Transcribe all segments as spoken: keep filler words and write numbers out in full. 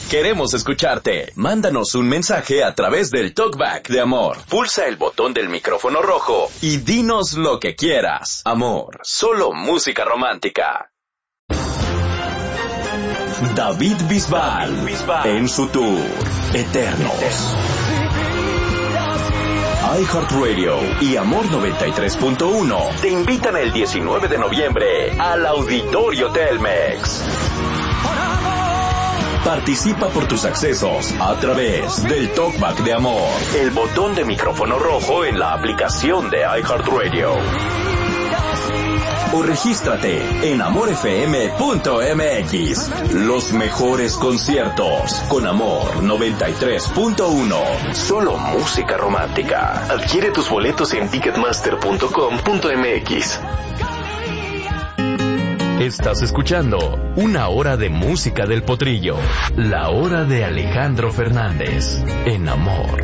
Queremos escucharte. Mándanos un mensaje a través del Talkback de Amor. Pulsa el botón del micrófono rojo y dinos lo que quieras. Amor, solo música romántica. David Bisbal, en su tour Eternos. iHeartRadio y Amor noventa y tres punto uno te invitan el diecinueve de noviembre al Auditorio Telmex. Participa por tus accesos a través del Talkback de Amor, el botón de micrófono rojo en la aplicación de iHeartRadio. O regístrate en amor f m punto m x. Los mejores conciertos con Amor noventa y tres punto uno. Solo música romántica. Adquiere tus boletos en ticketmaster punto com punto m x. Estás escuchando Una Hora de Música del Potrillo. La hora de Alejandro Fernández en Amor.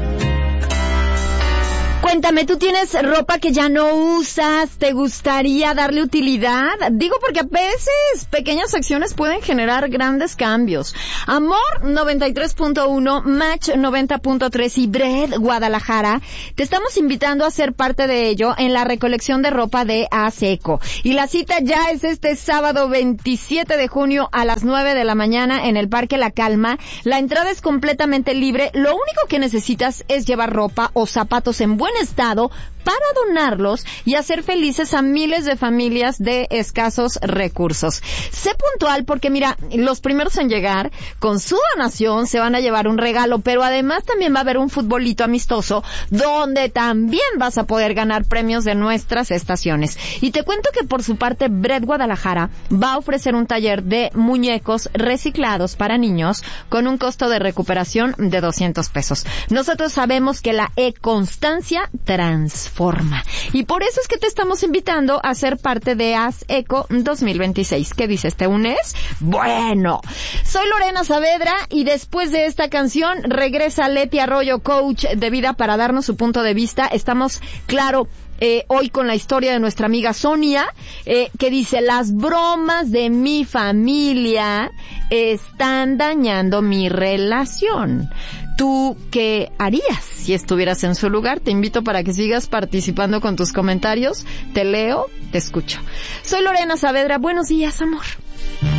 Cuéntame, ¿tú tienes ropa que ya no usas? ¿Te gustaría darle utilidad? Digo porque a veces pequeñas acciones pueden generar grandes cambios. Amor noventa y tres punto uno, Match noventa punto tres y Bread Guadalajara te estamos invitando a ser parte de ello en la recolección de ropa de ASECO. Y la cita ya es este sábado veintisiete de junio a las nueve de la mañana en el Parque La Calma. La entrada es completamente libre. Lo único que necesitas es llevar ropa o zapatos en buen estado para donarlos y hacer felices a miles de familias de escasos recursos. Sé puntual porque mira, los primeros en llegar con su donación se van a llevar un regalo, pero además también va a haber un futbolito amistoso donde también vas a poder ganar premios de nuestras estaciones. Y te cuento que por su parte Bread Guadalajara va a ofrecer un taller de muñecos reciclados para niños con un costo de recuperación de doscientos pesos. Nosotros sabemos que la e-constancia transforma. Y por eso es que te estamos invitando a ser parte de ASECO dos mil veintiséis. ¿Qué dices? ¿Te unes? Bueno, soy Lorena Saavedra y después de esta canción regresa Leti Arroyo, coach de vida, para darnos su punto de vista. Estamos, claro, Eh, hoy con la historia de nuestra amiga Sonia, eh, que dice: las bromas de mi familia están dañando mi relación. ¿Tú qué harías si estuvieras en su lugar? Te invito para que sigas participando con tus comentarios. Te leo, te escucho. Soy Lorena Saavedra. Buenos días, amor.